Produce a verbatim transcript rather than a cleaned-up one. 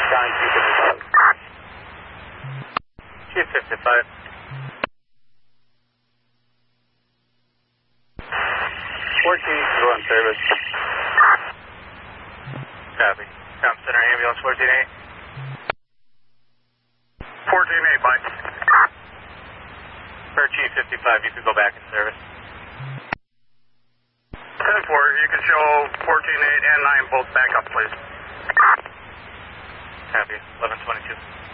John, Chief fifty-five. Chief fifty-five. fourteen, go on service. Copy. Com Center Ambulance fourteen eight. fourteen eight, bye. For Chief fifty-five, you could go back in service. ten four, you can show fourteen eight and nine both back up, please. Copy. eleven twenty-two.